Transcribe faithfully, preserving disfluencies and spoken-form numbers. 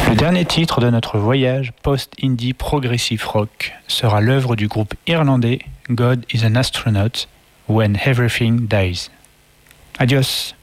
Le dernier titre de notre voyage post-indie progressive rock sera l'œuvre du groupe irlandais God is an Astronaut, When Everything Dies. Adios.